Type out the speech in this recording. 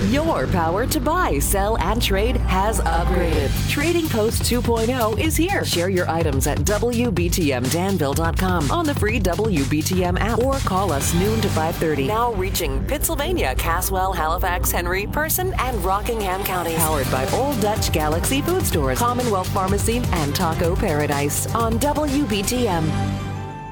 Your power to buy, sell, and trade has upgraded. Trading Post 2.0 is here. Share your items at WBTMDanville.com on the free WBTM app or call us noon to 5:30. Now reaching Pittsylvania, Caswell, Halifax, Henry, Person, and Rockingham counties. Powered by Old Dutch Galaxy Food Stores, Commonwealth Pharmacy, and Taco Paradise on WBTM.